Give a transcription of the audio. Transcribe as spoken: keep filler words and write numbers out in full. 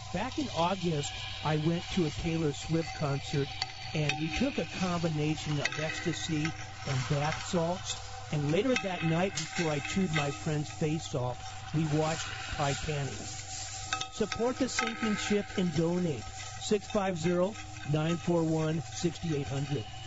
Back in August, I went to a Taylor Swift concert, and we took a combination of ecstasy and bath salts. And later that night, before I chewed my friend's face off, we watched Titanic. Support the sinking ship and donate. six five zero, nine four one, six eight zero zero.